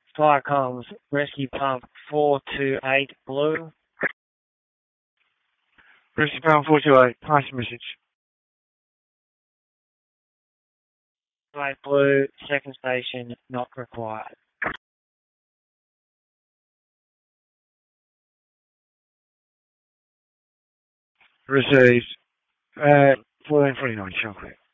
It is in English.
Fire comms, rescue pump 428 blue. Rescue pump 428, pass the message. 8 blue, second station not required. Received. 1449, shall quit.